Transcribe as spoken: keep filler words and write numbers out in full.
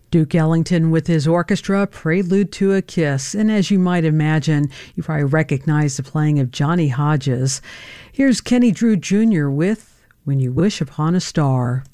Duke Ellington with his orchestra, Prelude to a Kiss. And as you might imagine, you probably recognize the playing of Johnny Hodges. Here's Kenny Drew Junior with When You Wish Upon a Star.